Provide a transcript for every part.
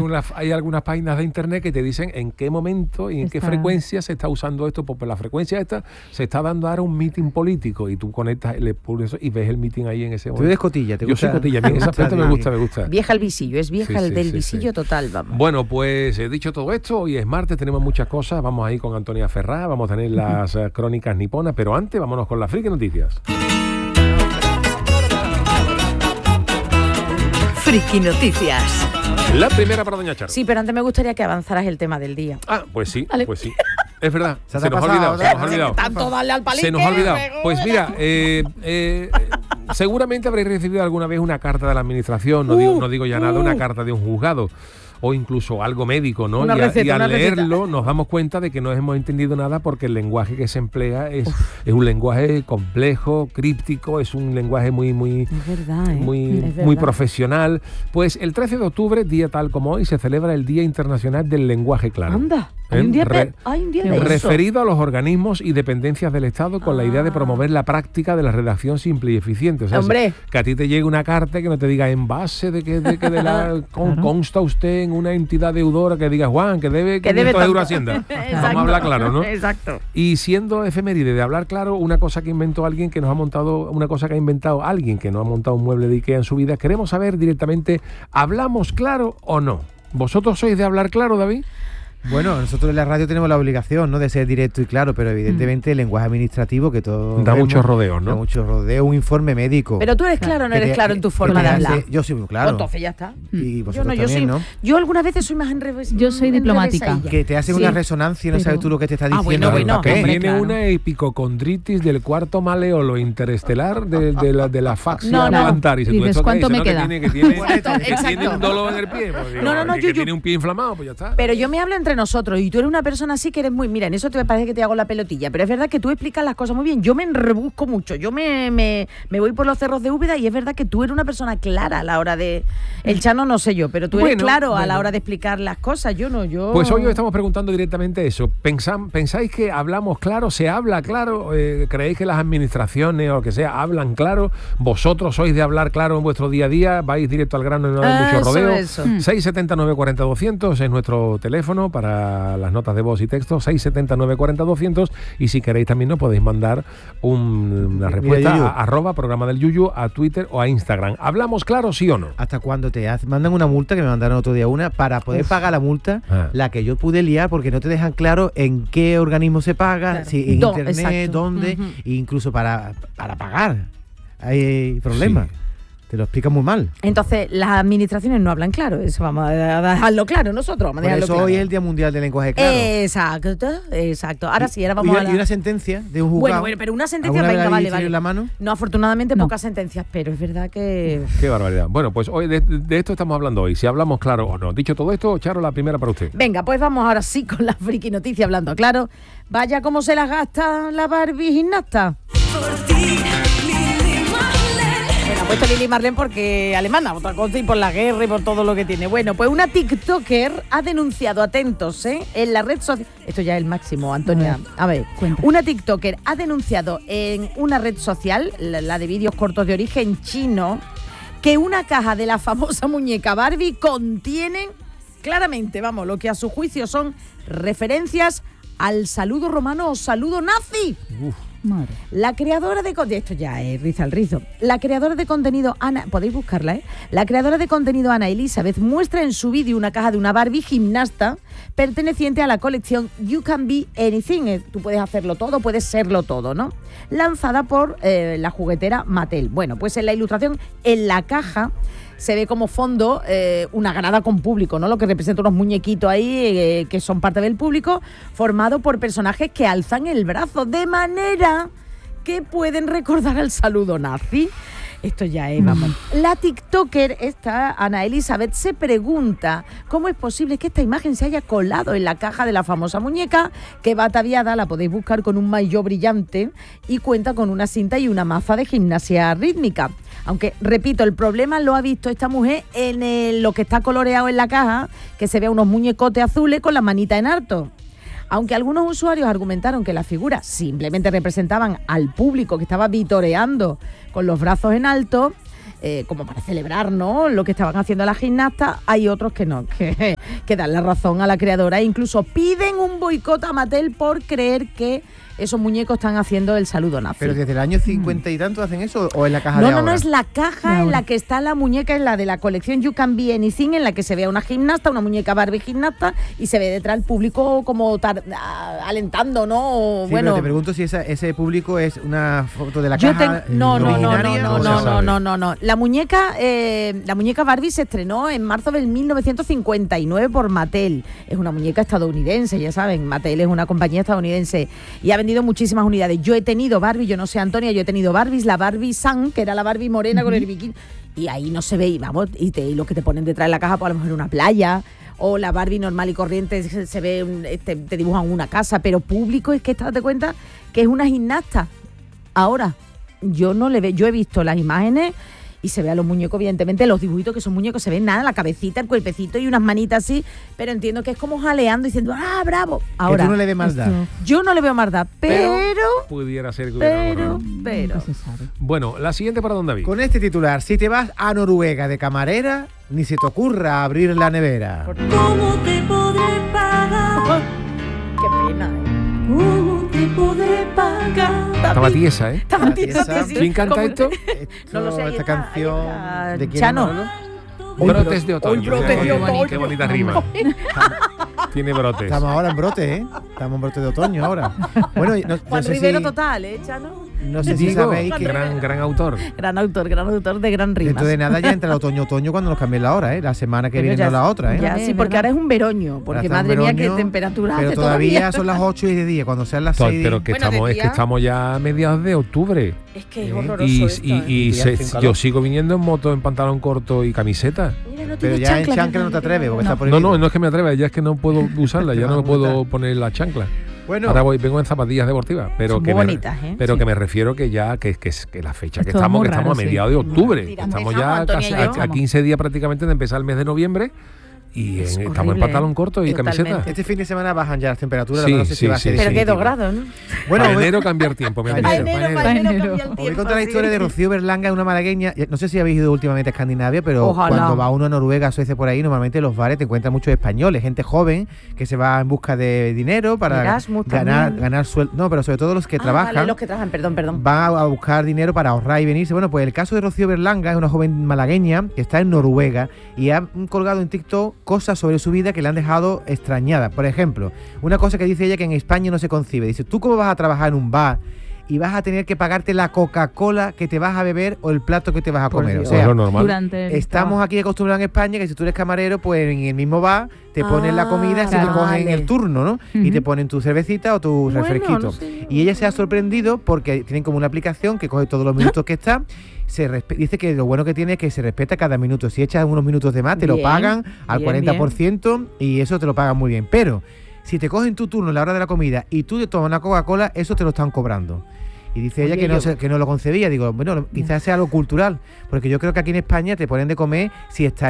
hay algunas páginas de internet que te dicen en qué momento y en qué frecuencia se está usando esto, porque la frecuencia esta se está dando ahora un meeting político y tú conectas, le pones eso y ves el meeting ahí en ese momento. Tú eres cotilla, ¿te gusta? Yo soy cotilla, a mí esa parte me gusta. Vieja al visillo, es vieja del visillo total, vamos. Bueno, pues he dicho todo esto, hoy es martes, tenemos muchas cosas, vamos ahí con Antonia Ferrá, vamos a tener las crónicas niponas, pero antes vámonos con las friki noticias. Friki Noticias. La primera para doña Charo. Sí, pero antes me gustaría que avanzaras el tema del día. Ah, pues sí, Vale. pues sí. Es verdad, se nos ha olvidado. Tanto darle al palinque. Se nos ha olvidado. Pues mira, seguramente habréis recibido alguna vez una carta de la administración, no digo ya nada, una carta de un juzgado o incluso algo médico, ¿no? Y al leerlo nos damos cuenta de que no hemos entendido nada porque el lenguaje que se emplea es un lenguaje complejo, críptico, es un lenguaje muy profesional. Pues el 13 de octubre, día tal como hoy, se celebra el Día Internacional del Lenguaje Claro. Anda, hay un día de eso. Referido a los organismos y dependencias del Estado con la idea de promover la práctica de la redacción simple y eficiente. O sea, que a ti te llegue una carta que no te diga en base de que consta usted en una entidad deudora, que diga Juan, que debe 500 euros a Hacienda. Vamos a hablar claro, ¿no? Exacto. Y siendo efeméride de hablar claro, una cosa que inventó alguien que nos ha montado, una cosa que ha inventado alguien que no ha montado un mueble de Ikea en su vida, queremos saber directamente, ¿hablamos claro o no? ¿Vosotros sois de hablar claro, David? Bueno, nosotros en la radio tenemos la obligación, ¿no?, de ser directo y claro, pero evidentemente el lenguaje administrativo que todo da muchos rodeos, ¿no? Da muchos rodeos, un informe médico. Pero tú eres claro o no eres claro en tu forma de hablar. Yo soy muy claro. Pues entonces ya está. Y vosotros también, ¿no? Yo algunas veces soy más yo soy diplomática. Que te hacen una resonancia y no sabes tú lo que te está diciendo. Bueno, tiene una epicocondritis del cuarto maleolo interestelar de la fascia plantar. Y dices, ¿cuánto me queda? Que tiene un dolor en el pie. Que tiene un pie inflamado, pues ya está. Pero yo me hablo entre nosotros y tú eres una persona así que eres muy... Mira, en eso te parece que te hago la pelotilla, pero es verdad que tú explicas las cosas muy bien. Yo me enrebusco mucho, yo me voy por los cerros de Úbeda y es verdad que tú eres una persona clara a la hora de... El Chano no sé yo, pero tú eres claro a la hora de explicar las cosas, yo no. Pues hoy os estamos preguntando directamente eso. ¿Pensáis que hablamos claro? ¿Se habla claro? ¿Creéis que las administraciones o lo que sea hablan claro? ¿Vosotros sois de hablar claro en vuestro día a día? ¿Vais directo al grano y no hay mucho rodeo? 679 40 200 es nuestro teléfono para las notas de voz y texto, 679 40 200, y si queréis también nos podéis mandar una respuesta a @programa del Yuyu, a Twitter o a Instagram. ¿Hablamos claro, sí o no? ¿Hasta cuándo te mandan una multa, que me mandaron otro día una, para poder pagar la multa, la que yo pude liar porque no te dejan claro en qué organismo se paga, si en internet, dónde, e incluso para pagar hay problemas. Te lo explican muy mal. Entonces, las administraciones no hablan claro. Eso vamos a dejarlo claro nosotros. Vamos a dejarlo claro. Hoy es el Día Mundial del Lenguaje Claro. Exacto. Ahora vamos a hablar. Y una sentencia de un juzgado. Bueno, pero una sentencia, venga, vale. En la mano? No, afortunadamente pocas sentencias, pero es verdad que... Qué barbaridad. Bueno, pues hoy de esto estamos hablando hoy, si hablamos claro o no. Dicho todo esto, Charo, la primera para usted. Venga, pues vamos ahora sí con la friki noticia hablando claro. Vaya cómo se las gasta la Barbie gimnasta. Ha puesto Lili Marlene porque alemana, otra cosa, y por la guerra y por todo lo que tiene. Bueno, pues una TikToker ha denunciado, atentos, en la red social... Esto ya es el máximo, Antonia. A ver, una TikToker ha denunciado en una red social, la de vídeos cortos de origen chino, que una caja de la famosa muñeca Barbie contiene claramente, lo que a su juicio son referencias al saludo romano o saludo nazi. Madre. La creadora de esto ya es riza al rizo. La creadora de contenido Ana, podéis buscarla, La creadora de contenido Ana Elizabeth muestra en su vídeo una caja de una Barbie gimnasta perteneciente a la colección You Can Be Anything. Tú puedes hacerlo todo, puedes serlo todo, ¿no? Lanzada por la juguetera Mattel. Bueno, pues en la ilustración, en la caja, se ve como fondo una grada con público, ¿no? Lo que representa unos muñequitos ahí que son parte del público, formado por personajes que alzan el brazo de manera que pueden recordar al saludo nazi. Esto ya es, La TikToker, esta Ana Elizabeth, se pregunta cómo es posible que esta imagen se haya colado en la caja de la famosa muñeca, que va ataviada, la podéis buscar con un maillot brillante y cuenta con una cinta y una maza de gimnasia rítmica. Aunque, repito, el problema lo ha visto esta mujer en lo que está coloreado en la caja, que se ve unos muñecotes azules con la manita en alto. Aunque algunos usuarios argumentaron que las figuras simplemente representaban al público que estaba vitoreando con los brazos en alto, como para celebrar, ¿no?, lo que estaban haciendo las gimnastas, hay otros que no, que que dan la razón a la creadora e incluso piden un boicot a Mattel por creer que esos muñecos están haciendo el saludo nazi. ¿Pero desde el año 50 y tanto hacen eso o en la caja de ahora? No, es la caja en la que está la muñeca, es la de la colección You Can Be Anything, en la que se ve a una gimnasta, una muñeca Barbie gimnasta, y se ve detrás el público como alentando, ¿no? Sí, bueno, pero te pregunto si ese público es una foto de la caja. No. La muñeca Barbie se estrenó en marzo del 1959 por Mattel. Es una muñeca estadounidense, ya saben, Mattel es una compañía estadounidense y ha vendido muchísimas unidades. Yo he tenido Barbie, yo no sé Antonia, yo he tenido Barbies, la Barbie Sun, que era la Barbie morena con el bikini, y ahí no se ve, y vamos, y lo que te ponen detrás de la caja, pues a lo mejor una playa, o la Barbie normal y corriente se ve, te dibujan una casa, pero público es que date cuenta que es una gimnasta. Ahora, yo no le veo, yo he visto las imágenes y se ve a los muñecos, evidentemente, los dibujitos que son muñecos, se ven nada, la cabecita, el cuerpecito y unas manitas así, pero entiendo que es como jaleando, diciendo, ¡ah, bravo! Ahora, que tú no le ves maldad. Yo no le veo maldad, pero pudiera ser que hubiera pero. Bueno, la siguiente para dónde vi. Con este titular, si te vas a Noruega de camarera, ni se te ocurra abrir la nevera. ¿Cómo te podré pagar? Qué pena, ¿Cómo te podré pagar? Estaba tiesa, ¿eh? Estaba tiesa. ¿Quién canta esto? No lo sé, ahí esta está, canción ahí está de quién, Chano. Manolo? Brotes de otoño. brotes de otoño. Qué bonita rima. Tiene brotes. Estamos ahora en brote, ¿eh? Estamos en brote de otoño ahora. Bueno, Juan Rivero total, Chano. No sé si sabéis que gran autor. Gran autor de gran rimas. dentro de nada ya entra el otoño cuando nos cambien la hora, ¿eh? La semana que Pero viene ya, no la otra, ¿eh? Ya, sí, porque ahora es un veroño, porque Ahora está madre un mía, qué veroño, temperatura pero hace todavía son las 8 y de día, cuando sean las 6. Pero que Bueno, estamos ya a mediados de octubre. Es que es horroroso Y esto, yo sigo viniendo en moto en pantalón corto y camiseta. Mira, no Pero tiene ya en chancla, chancla no te atreves, porque está prohibido. No es que me atreva, ya es que no puedo usarla, ya no me puedo poner la chancla. Bueno, ahora vengo en zapatillas deportivas, pero son que muy me, bonitas, ¿eh? pero Sí. que me refiero que ya que la fecha que Esto es estamos muy que raro, estamos a mediados de octubre, Mira, estamos empezamos, ya Antonia casi y yo. a 15 días prácticamente de empezar el mes de noviembre y estamos en horrible, pantalón corto y totalmente. camiseta. este fin de semana bajan ya las temperaturas, Sí, no sé si va a ser Pero que 2 definitivo. grados, ¿no? Bueno, Para voy- enero cambiar tiempo, me han Para dicho. enero. Para enero enero. cambia el Os voy tiempo, a contar la sí. historia de Rocío Berlanga, una malagueña. No sé si habéis ido últimamente a Escandinavia, pero Ojalá. cuando va uno a Noruega, Suecia, por ahí, normalmente en los bares te encuentran muchos españoles, gente joven que se va en busca de dinero para Erasmus ganar también. sueldo. No, pero sobre todo los que trabajan. Vale, los que trabajan, perdón. Van a buscar dinero para ahorrar y venirse. Bueno, pues el caso de Rocío Berlanga es una joven malagueña que está en Noruega y ha colgado en TikTok cosas sobre su vida que le han dejado extrañada. Por ejemplo, una cosa que dice ella que en España no se concibe. Dice, ¿tú cómo vas a trabajar en un bar y vas a tener que pagarte la Coca-Cola que te vas a beber o el plato que te vas a Por comer? O Dios. sea, Es lo normal. Durante el estamos trabajo. aquí acostumbrados en España que si tú eres camarero, pues en el mismo bar te ponen la comida y se te claro. cogen Vale. el turno, ¿no? Y te ponen tu cervecita o tu Bueno, refresquito. no sé. Y ella se ha sorprendido porque tienen como una aplicación que coge todos los minutos que está. Dice que lo bueno que tiene es que se respeta cada minuto. Si echas unos minutos de más, te lo Bien, pagan al bien, 40% y eso te lo pagan muy bien. Pero si te cogen tu turno en la hora de la comida y tú te tomas una Coca-Cola, eso te lo están cobrando. Y dice ella Oye, que no lo concebía. Digo, bueno, quizás sea algo cultural, porque yo creo que aquí en España te ponen de comer si está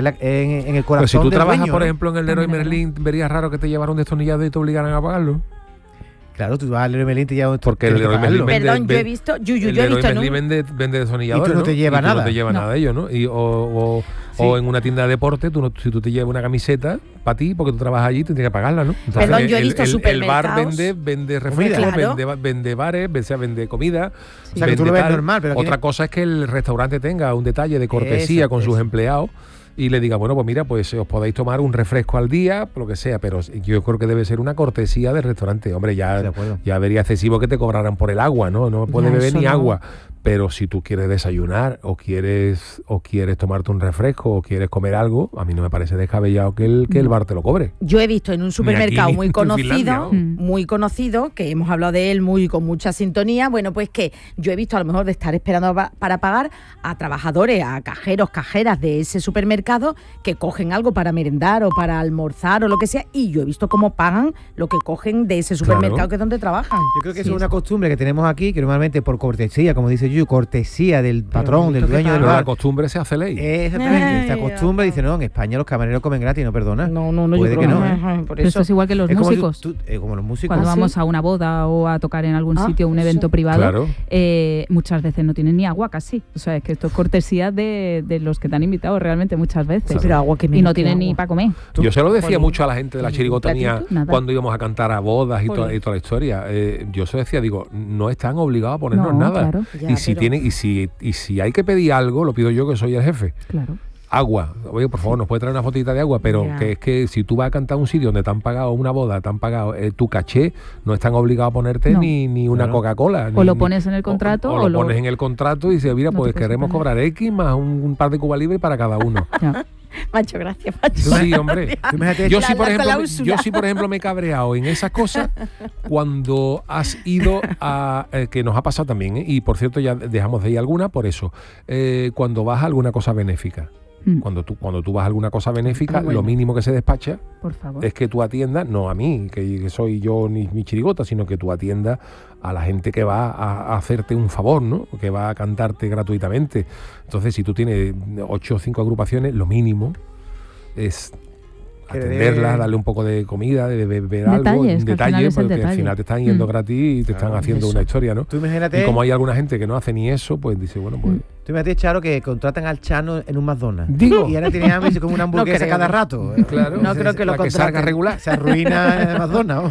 en el corazón Pero si tú del trabajas, dueño, por ¿no? ejemplo, en el Leroy Merlin, verías raro que te llevaran un destornillador y te obligaran a pagarlo. Claro, tú vas al Leroy Merlin y te llevan Porque el tienes que Leroy Merlin pagarlo. Perdón, yo he visto, yo he El Leroy visto, ¿no? Merlin vende destornilladores, Y tú no te llevas Y tú nada. no te llevas No. nada de ellos, ¿no? Sí. O en una tienda de deporte, si tú te llevas una camiseta para ti, porque tú trabajas allí, tendrías que pagarla, ¿no? Entonces, Perdón, yo he visto el bar supermercados. vende refrescos, Claro. vende bares, vende comida. O sea, que tú lo vende ves normal, pero aquí otra cosa es que el restaurante tenga un detalle de cortesía Eso, con sus eso. empleados y le diga, bueno, pues mira, pues os podéis tomar un refresco al día, por lo que sea, pero yo creo que debe ser una cortesía del restaurante. Hombre, De acuerdo. ya vería excesivo que te cobraran por el agua, ¿no? No puedes Ya, beber eso ni no. agua. Pero si tú quieres desayunar o quieres tomarte un refresco o quieres comer algo, a mí no me parece descabellado que el bar te lo cobre. Yo he visto en un supermercado ni muy en conocido, Finlandia, ¿no? muy conocido, que hemos hablado de él con mucha sintonía, bueno, pues que yo he visto a lo mejor de estar esperando para pagar a trabajadores, a cajeros, cajeras de ese supermercado que cogen algo para merendar o para almorzar o lo que sea, y yo he visto cómo pagan lo que cogen de ese supermercado Claro. que es donde trabajan. Yo creo que Sí, eso es una costumbre que tenemos aquí, que normalmente por cortesía, como dice suyo, cortesía del patrón, del dueño del bar. bar. La costumbre se hace ley. Exactamente, se acostumbra y dice, no, en España los camareros comen gratis, no perdona. No, puede yo que creo no. Pero eso es igual que los músicos. Como los músicos. Cuando vamos a una boda o a tocar en algún sitio, un evento privado, claro. Muchas veces no tienen ni agua casi. O sea, es que esto es cortesía de los que te han invitado realmente muchas veces. Sí, pero agua que y no tienen ni para comer. Yo se lo decía mucho a la gente de la chirigotanía cuando íbamos a cantar a bodas y toda la historia. Yo se lo decía, digo, no están obligados a ponernos nada. Claro. Ya, y si hay que pedir algo, lo pido yo, que soy el jefe. Claro. Agua, oye, por favor, nos puede traer una fotita de agua, pero que es que si tú vas a cantar a un sitio donde te han pagado una boda, te han pagado tu caché, no están obligados a ponerte ni una Coca-Cola. O lo pones en el contrato. O lo pones en el contrato y dices, mira, pues queremos cobrar X más un par de Cuba Libre para cada uno. Macho, gracias, Macho. Sí, hombre. Yo sí, por ejemplo, me he cabreado en esas cosas cuando has ido a... que nos ha pasado también, y por cierto ya dejamos de ir alguna por eso. Cuando vas a alguna cosa benéfica. Cuando tú vas a alguna cosa benéfica, lo mínimo que se despacha, por favor, es que tú atiendas, no a mí, que soy yo ni mi chirigota, sino que tú atiendas a la gente que va a hacerte un favor, ¿no? Que va a cantarte gratuitamente. Entonces, si tú tienes 8 o 5 agrupaciones, lo mínimo es atenderlas, darle un poco de comida, de beber algo, un detalle, porque al final te están yendo gratis y te están haciendo una historia, ¿no? Tú imagínate, y como hay alguna gente que no hace ni eso, pues dice, bueno, pues... Tú imagínate, Charo, que contratan al Chano en un McDonald's. Digo. Y ahora tiene hambre y se come una hamburguesa cada rato. Claro. No creo que lo contraten. Que salga regular. Se arruina el McDonald's.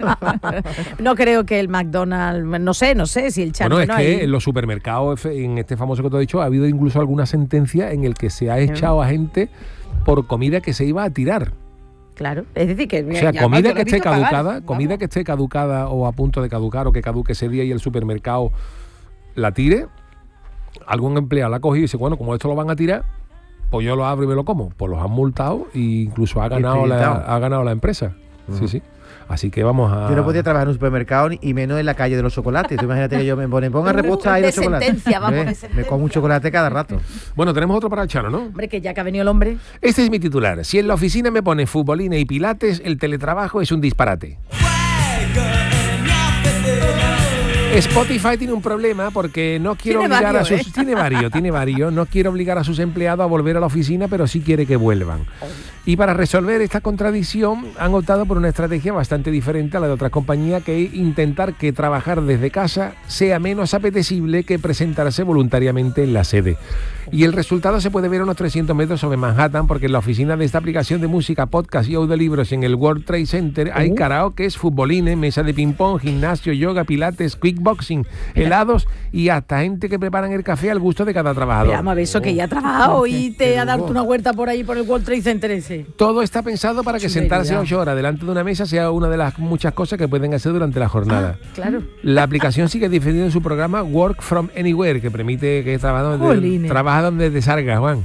No creo que el McDonald's... No sé si el Chano... Bueno, es que en los supermercados, en este famoso que te he dicho, ha habido incluso alguna sentencia en el que se ha echado a gente por comida que se iba a tirar. Claro, es decir que... O sea, comida que esté caducada, comida que esté caducada o a punto de caducar o que caduque ese día y el supermercado la tire, algún empleado la ha cogido y dice, bueno, como esto lo van a tirar, pues yo lo abro y me lo como. Pues los han multado e incluso ha ganado la empresa. Sí, sí. Así que vamos a... Yo no podía trabajar en un supermercado y menos en la calle de los chocolates. Tú imagínate que yo me ponga a repostar ahí los chocolates. Me como un chocolate cada rato. Bueno, tenemos otro para el Chano, ¿no? Hombre, que ya que ha venido el hombre. Este es mi titular. Si en la oficina me pone futbolina y pilates, el teletrabajo es un disparate. Spotify tiene un problema porque no quiere obligar a sus... Tiene varios. No quiere obligar a sus empleados a volver a la oficina, pero sí quiere que vuelvan. Y para resolver esta contradicción han optado por una estrategia bastante diferente a la de otras compañías, que es intentar que trabajar desde casa sea menos apetecible que presentarse voluntariamente en la sede. Y el resultado se puede ver a unos 300 metros sobre Manhattan, porque en la oficina de esta aplicación de música, podcast y audiolibros en el World Trade Center hay karaoke, futbolines, mesa de ping-pong, gimnasio, yoga, pilates, kickboxing, helados y hasta gente que preparan el café al gusto de cada trabajador. Vamos a ver, eso que ya ha trabajado y te ha dado una vuelta por ahí por el World Trade Center ese. Todo está pensado para que sentarse 8 horas delante de una mesa sea una de las muchas cosas que pueden hacer durante la jornada. Claro. La aplicación sigue defendiendo su programa Work from Anywhere, que permite que trabaja donde te salga, Juan.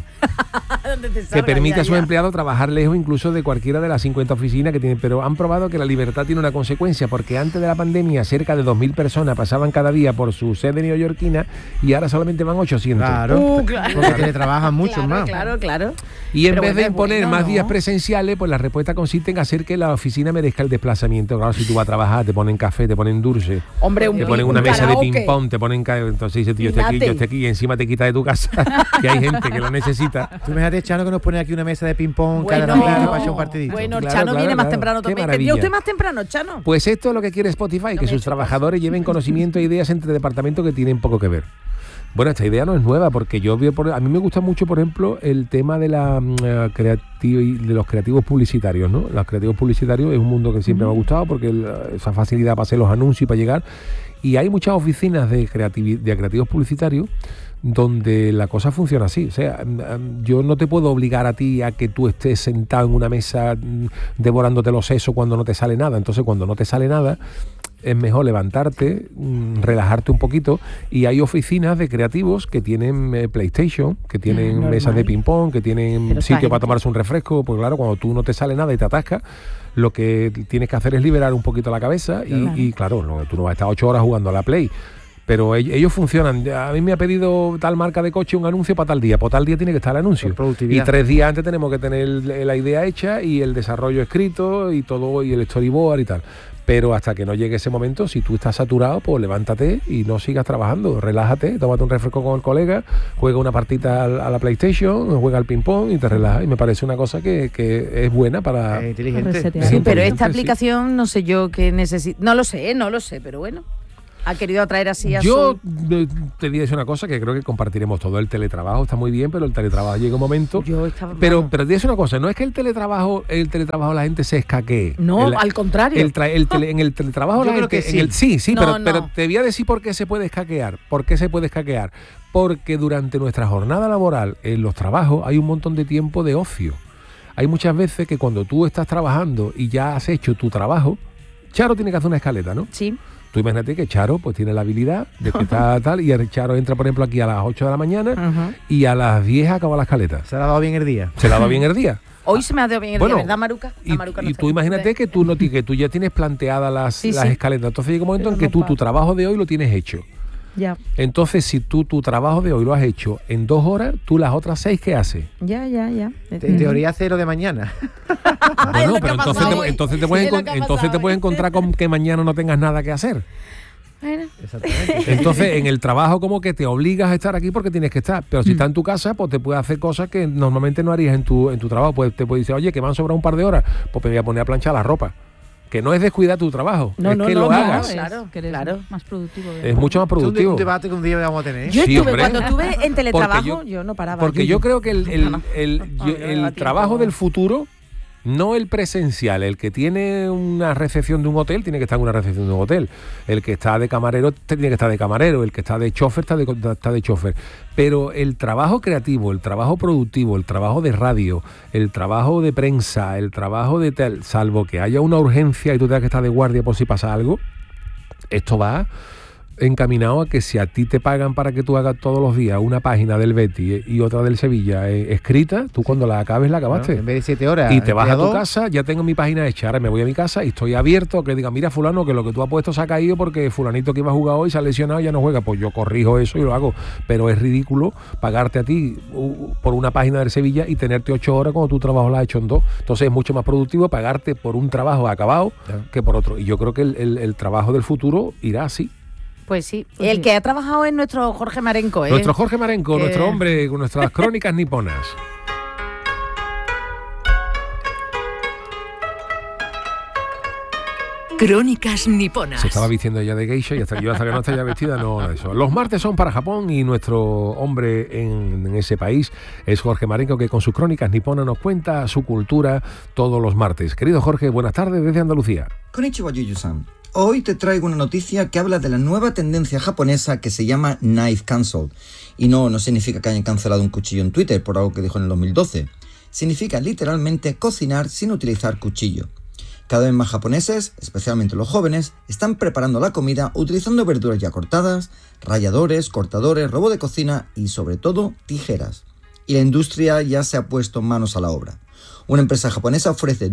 Que permite a sus empleados trabajar lejos incluso de cualquiera de las 50 oficinas que tienen, pero han probado que la libertad tiene una consecuencia, porque antes de la pandemia cerca de 2.000 personas pasaban cada día por su sede neoyorquina y ahora solamente van 800. Claro. Porque teletrabajan mucho más. Claro. Y en vez de imponer más días presenciales, pues la respuesta consiste en hacer que la oficina merezca el desplazamiento. Claro, si tú vas a trabajar, te ponen café, te ponen dulce, te ponen una mesa de ping-pong, te ponen... Entonces dices, tío, yo estoy aquí y encima te quita de tu casa, que hay gente que lo necesita. Tú imagínate, Chano, que nos pone aquí una mesa de ping-pong cada mañana para echar un partidito. Bueno, Chano viene más temprano también. ¿Tendría usted más temprano, Chano? Pues esto es lo que quiere Spotify, que sus trabajadores lleven conocimiento e ideas entre departamentos que tienen poco que ver. Bueno, esta idea no es nueva, porque a mí me gusta mucho, por ejemplo, el tema de de los creativos publicitarios, ¿no? Los creativos publicitarios es un mundo que siempre me ha gustado, porque esa facilidad para hacer los anuncios y para llegar. Y hay muchas oficinas de creativos publicitarios donde la cosa funciona así. O sea, yo no te puedo obligar a ti a que tú estés sentado en una mesa devorándote los sesos cuando no te sale nada. Entonces, cuando no te sale nada, es mejor levantarte, relajarte un poquito, y hay oficinas de creativos que tienen PlayStation, que tienen mesas de ping-pong, que tienen sitio para tomarse un refresco, porque claro, cuando tú no te sale nada y te atascas, lo que tienes que hacer es liberar un poquito la cabeza y claro, tú no vas a estar 8 horas jugando a la Play. pero ellos funcionan. A mí me ha pedido tal marca de coche un anuncio para tal día. Por tal día tiene que estar el anuncio. Y 3 días antes tenemos que tener la idea hecha y el desarrollo escrito y todo, y el storyboard y tal. Pero hasta que no llegue ese momento, si tú estás saturado, pues levántate y no sigas trabajando. Relájate, tómate un refresco con el colega, juega una partita a la PlayStation, juega al ping-pong y te relajas. Y me parece una cosa que es buena para... inteligente. Sí, pero esta aplicación, no sé yo qué necesito. No lo sé, pero bueno. Ha querido atraer así a Yo te diría una cosa que creo que compartiremos todo. El teletrabajo está muy bien, pero el teletrabajo llega un momento. Pero te diría una cosa, no es que el teletrabajo la gente se escaquee. No, al contrario. En el teletrabajo yo la creo gente... que sí. Pero te voy a decir por qué se puede escaquear. ¿Por qué se puede escaquear? Porque durante nuestra jornada laboral, en los trabajos, hay un montón de tiempo de ocio. Hay muchas veces que cuando tú estás trabajando y ya has hecho tu trabajo, Charo tiene que hacer una escaleta, ¿no? Sí. Tú imagínate que Charo pues tiene la habilidad de que está tal, y el Charo entra, por ejemplo, aquí a las 8 de la mañana y a las 10 acaba la escaleta. Se le ha dado bien el día. Hoy se me ha dado bien el día, ¿verdad, Maruca? Y tú imagínate que tú ya tienes planteadas las escaletas. Entonces llega un momento en que tu trabajo de hoy lo tienes hecho. Ya. Entonces, si tu trabajo de hoy lo has hecho en 2 horas, tú las otras 6, ¿qué haces? Ya. En teoría 0 de mañana. Bueno, pero entonces te puedes encontrar con que mañana no tengas nada que hacer. Bueno. Exactamente. Entonces, en el trabajo como que te obligas a estar aquí porque tienes que estar. Pero si estás en tu casa, pues te puedes hacer cosas que normalmente no harías en tu trabajo. Pues te puedes decir, oye, que me han sobrado un par de horas, pues me voy a poner a planchar la ropa. Que no es descuidar tu trabajo, lo hagas. Claro. Más productivo. Es mucho más productivo. Es un debate que un día vamos a tener. Yo cuando estuve en teletrabajo, yo no paraba. Porque yo creo que el trabajo del futuro, no el presencial, el que tiene una recepción de un hotel tiene que estar en una recepción de un hotel, el que está de camarero tiene que estar de camarero, el que está de chofer está de chofer, pero el trabajo creativo, el trabajo productivo, el trabajo de radio, el trabajo de prensa, el trabajo de tal, salvo que haya una urgencia y tú tengas que estar de guardia por si pasa algo, esto va encaminado a que si a ti te pagan para que tú hagas todos los días una página del Betis y otra del Sevilla escrita, tú cuando la acabes la acabaste. Bueno, en vez de 7 horas. Y te vas a tu casa, ya tengo mi página hecha, ahora me voy a mi casa y estoy abierto a que diga, mira fulano, que lo que tú has puesto se ha caído porque fulanito que iba a jugar hoy se ha lesionado y ya no juega. Pues yo corrijo eso y lo hago. Pero es ridículo pagarte a ti por una página del Sevilla y tenerte 8 horas cuando tu trabajo la has hecho en 2. Entonces es mucho más productivo pagarte por un trabajo acabado que por otro. Y yo creo que el trabajo del futuro irá así. Pues sí, el que ha trabajado es nuestro Jorge Marenco, ¿eh? Nuestro Jorge Marenco, nuestro hombre con nuestras crónicas niponas. Crónicas niponas. Se estaba vistiendo ella de geisha y hasta que no esté ya vestida, no eso. Los martes son para Japón y nuestro hombre en ese país es Jorge Marenco, que con sus crónicas niponas nos cuenta su cultura todos los martes. Querido Jorge, buenas tardes desde Andalucía. Konnichiwa, Yuyu-san. Hoy te traigo una noticia que habla de la nueva tendencia japonesa que se llama Knife Cancel. Y no significa que hayan cancelado un cuchillo en Twitter por algo que dijo en el 2012. Significa literalmente cocinar sin utilizar cuchillo. Cada vez más japoneses, especialmente los jóvenes, están preparando la comida utilizando verduras ya cortadas, ralladores, cortadores, robot de cocina y sobre todo tijeras. Y la industria ya se ha puesto manos a la obra. Una empresa japonesa ofrece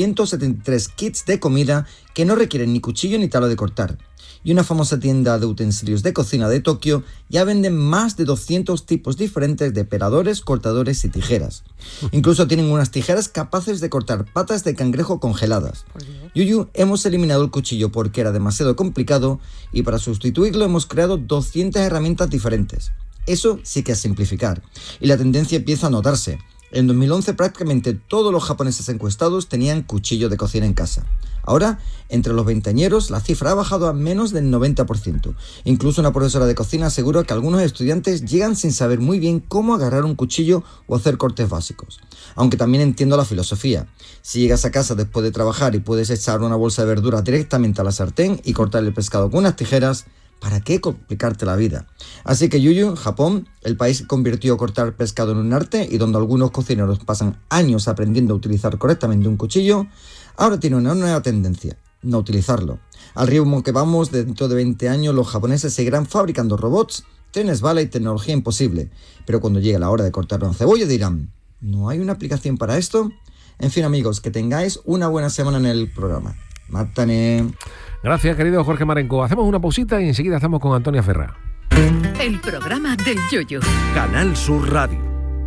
273 kits de comida que no requieren ni cuchillo ni tabla de cortar. Y una famosa tienda de utensilios de cocina de Tokio ya venden más de 200 tipos diferentes de peladores, cortadores y tijeras. Incluso tienen unas tijeras capaces de cortar patas de cangrejo congeladas. Yuyu, hemos eliminado el cuchillo porque era demasiado complicado y para sustituirlo hemos creado 200 herramientas diferentes. Eso sí que es simplificar. Y la tendencia empieza a notarse. En 2011 prácticamente todos los japoneses encuestados tenían cuchillo de cocina en casa. Ahora, entre los veinteañeros, la cifra ha bajado a menos del 90%. Incluso una profesora de cocina asegura que algunos estudiantes llegan sin saber muy bien cómo agarrar un cuchillo o hacer cortes básicos. Aunque también entiendo la filosofía. Si llegas a casa después de trabajar y puedes echar una bolsa de verduras directamente a la sartén y cortar el pescado con unas tijeras, ¿para qué complicarte la vida? Así que Yuyu, Japón, el país que convirtió cortar pescado en un arte y donde algunos cocineros pasan años aprendiendo a utilizar correctamente un cuchillo, ahora tiene una nueva tendencia, no utilizarlo. Al ritmo que vamos, dentro de 20 años los japoneses seguirán fabricando robots, trenes bala y tecnología imposible. Pero cuando llegue la hora de cortar una cebolla dirán, ¿no hay una aplicación para esto? En fin amigos, que tengáis una buena semana en el programa. ¡Mátane! Gracias, querido Jorge Marenco. Hacemos una pausita y enseguida estamos con Antonia Ferrá. El programa del Yoyo. Canal Sur Radio.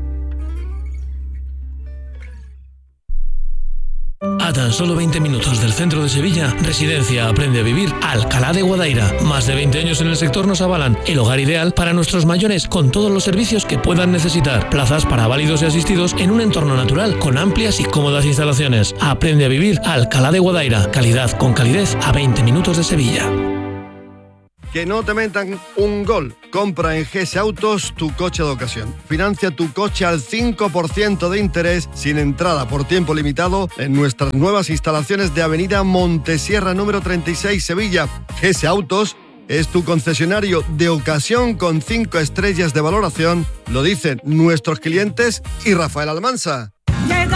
A tan solo 20 minutos del centro de Sevilla, Residencia Aprende a Vivir Alcalá de Guadaira. Más de 20 años en el sector nos avalan. El hogar ideal para nuestros mayores con todos los servicios que puedan necesitar. Plazas para válidos y asistidos en un entorno natural con amplias y cómodas instalaciones. Aprende a Vivir Alcalá de Guadaira. Calidad con calidez a 20 minutos de Sevilla. Que no te metan un gol. Compra en GS Autos tu coche de ocasión. Financia tu coche al 5% de interés sin entrada por tiempo limitado en nuestras nuevas instalaciones de Avenida Montesierra número 36 Sevilla. GS Autos es tu concesionario de ocasión con 5 estrellas de valoración. Lo dicen nuestros clientes y Rafael Almansa. Llega